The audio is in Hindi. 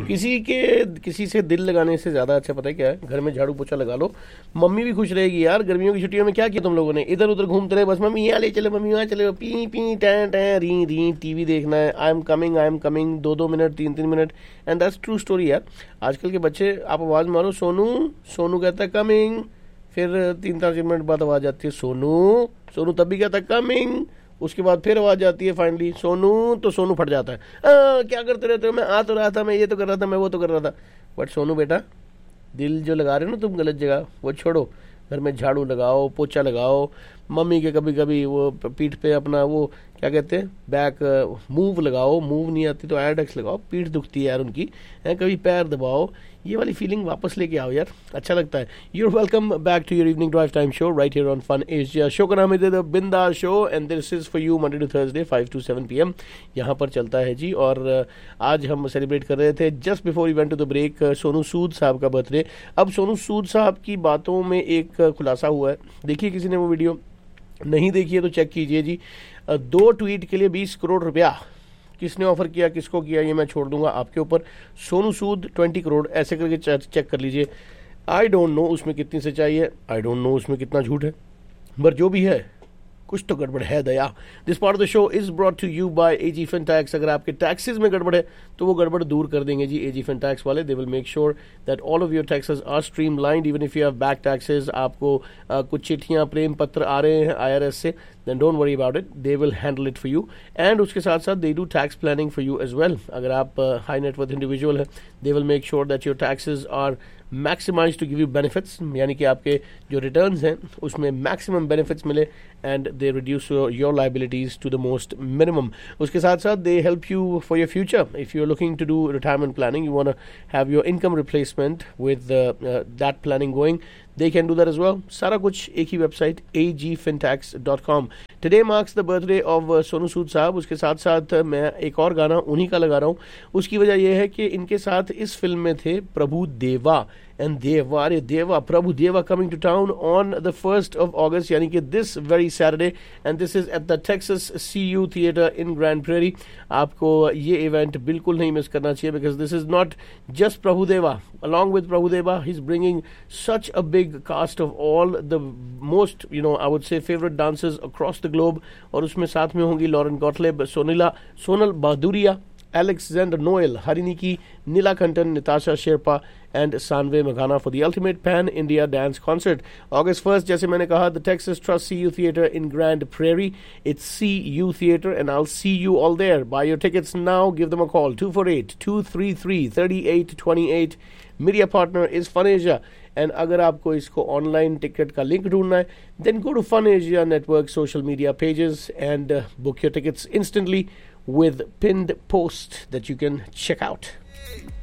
किसी से दिल लगाने से ज्यादा अच्छा पता है क्या है, घर में झाड़ू पोछा लगा लो, मम्मी भी खुश रहेगी। यार गर्मियों की छुट्टियों में क्या किया तुम लोगों ने, इधर उधर घूमते रहे बस, मम्मी यहाँ ले चले, मम्मी वहाँ चले, पी पी टैं टैं री री, टीवी देखना है, I am coming 2-2 minute 3-3 minute, and that's true story यार। आजकल के बच्चे, आप आवाज मारो सोनू, सोनू कहता है कमिंग, फिर 3-4 मिनट बाद आवाज आती है सोनू, सोनू तब भी कहता है कमिंग, उसके बाद फिर आवाज आती है फाइनली सोनू, तो सोनू फट जाता है, क्या करते रहते हो, मैं आ तो रहा था, मैं ये तो कर रहा था, मैं वो तो कर रहा था। बट सोनू बेटा, दिल जो लगा रहे हो ना तुम गलत जगह, वो छोड़ो, घर में झाड़ू लगाओ, पोछा लगाओ, मम्मी के कभी कभी वो पीठ पे अपना वो क्या कहते हैं बैक मूव लगाओ, मूव नहीं आती तो एयरडेक्स लगाओ, पीठ दुखती है यार उनकी, है कभी पैर दबाओ, ये वाली फीलिंग वापस लेके आओ यार, अच्छा लगता है। Your welcome back to your evening drive time show right here on fun Asia. Show का नाम है द बिंदास show and this is for you Monday to Thursday 5 to 7 PM यहाँ पर चलता है जी। और आज हम सेलिब्रेट कर रहे थे just before we went to the break Sonu Sood साहब का बर्थडे। अब सोनू सूद साहब की बातों में एक खुलासा हुआ है, देखिए किसी ने वो वीडियो नहीं देखी है तो चेक कीजिए जी। 2 ट्वीट के लिए 20 करोड़ रुपया किसने ऑफर किया, किसको किया, ये मैं छोड़ दूंगा आपके ऊपर। सोनू सूद 20 करोड़ ऐसे करके चेक कर लीजिए। आई डोंट नो उसमें कितनी सच्चाई है, आई डोंट नो उसमें कितना झूठ है, पर जो भी है कुछ तो गड़बड़ है दया। This part of the show is brought to you by AG फिनटैक्स। अगर आपके टैक्सेस में गड़बड़ है तो वो गड़बड़ दूर कर देंगे जी एजी फिनटैक्स वाले। They will make sure that all of your taxes are streamlined even if you have back taxes. आपको कुछ चिट्ठियां प्रेम पत्र आ रहे हैं IRS से, then don't worry about it, they will handle it for you। and उसके साथ साथ they do tax planning for you as well। अगर आप high net worth individual है, they will make sure that your taxes are maximized to give you benefits, यानी कि आपके जो returns हैं उसमें maximum benefits मिले and they reduce your liabilities to the most minimum। उसके साथ साथ they help you for your future। if you're looking to do retirement planning, you want to have your income replacement with that planning going, they can do that as well। सारा कुछ एक ही website agfintax.com। Today marks the birthday of Sonu Sood साहब। उसके साथ साथ मैं एक और गाना उन्हीं का लगा रहा हूँ, उसकी वजह यह है कि इनके साथ इस फिल्म में थे प्रभु देवा एंड देवा, अरे देवा, प्रभु देवा coming to town on the 1st of August, यानी कि this very Saturday, and this is at the Texas CU theatre in grand prairie. आपको ये इवेंट बिल्कुल नहीं मिस करना चाहिए because this is not just प्रभु देवा, along with Prabhu Deva, he's bringing such a big cast of all the most, I would say favorite dancers across the globe। और उसमें साथ में होंगी Lauren गॉटलेब, Sonal Baduria, Alexander Noel, Hariniki, Nilakantan, Natasha Sherpa and Sanve Maghana for the ultimate pan-India dance concert। August 1st, जैसे मैंने कहा, the Texas Trust CU Theater in Grand Prairie। It's CU Theater and I'll see you all there। Buy your tickets now, give them a call, 248-233-3828। Media partner is FunAsia। And अगर आपको इसको ऑनलाइन टिकट का लिंक ढूंढना है, then go to FunAsia network social media pages and book your tickets instantly with pinned post that you can check out।